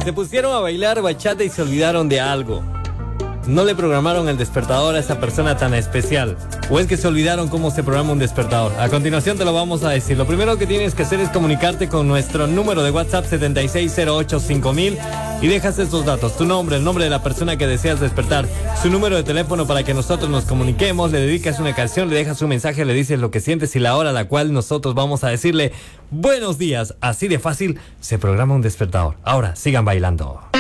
Se pusieron a bailar bachata y se olvidaron de algo. No le programaron el despertador a esa persona tan especial. ¿O es que se olvidaron cómo se programa un despertador? A continuación te lo vamos a decir. Lo primero que tienes que hacer es comunicarte con nuestro número de WhatsApp 76085000 y dejas estos datos. Tu nombre, el nombre de la persona que deseas despertar, su número de teléfono para que nosotros nos comuniquemos, le dedicas una canción, le dejas un mensaje, le dices lo que sientes y la hora a la cual nosotros vamos a decirle buenos días. Así de fácil se programa un despertador. Ahora, sigan bailando.